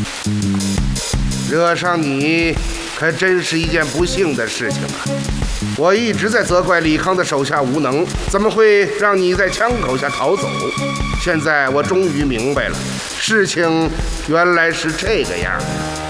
惹上你可真是一件不幸的事情啊！我一直在责怪李康的手下无能，怎么会让你在枪口下逃走？现在我终于明白了，事情原来是这个样。